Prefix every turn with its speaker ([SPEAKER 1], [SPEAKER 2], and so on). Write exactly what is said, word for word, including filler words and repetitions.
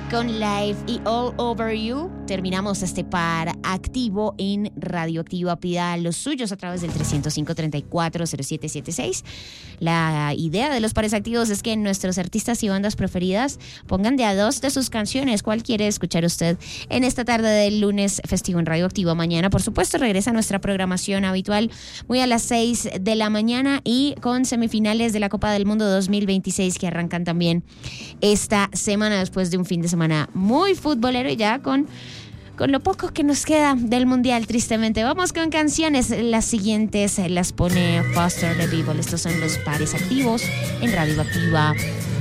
[SPEAKER 1] con Live y All Over You. Terminamos este par activo en Radioactiva. Pida los suyos a través del trescientos cinco, treinta y cuatro, cero siete setenta y seis. La idea de los pares activos es que nuestros artistas y bandas preferidas pongan de a dos de sus canciones. ¿Cuál quiere escuchar usted en esta tarde del lunes festivo en Radioactiva? Mañana, por supuesto, regresa nuestra programación habitual muy a las seis de la mañana y con semifinales de la Copa del Mundo dos mil veintiséis que arrancan también esta semana después de un fin de semana muy futbolero y ya con, con lo poco que nos queda del Mundial, tristemente. Vamos con canciones. Las siguientes las pone Foster the People. Estos son los pares activos en Radioactiva.